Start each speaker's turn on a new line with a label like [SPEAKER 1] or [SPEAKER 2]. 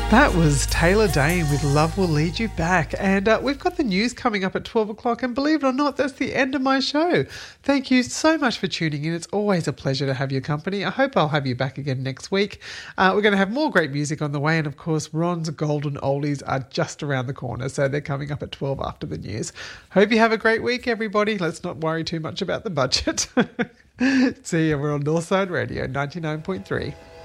[SPEAKER 1] That was Taylor Dane with Love Will Lead You Back. And we've got the news coming up at 12 o'clock. And believe it or not, that's the end of my show. Thank you so much for tuning in. It's always a pleasure to have your company. I hope I'll have you back again next week. We're going to have more great music on the way. And of course, Ron's Golden Oldies are just around the corner. So they're coming up at 12 after the news. Hope you have a great week, everybody. Let's not worry too much about the budget. See you. We're on Northside Radio 99.3.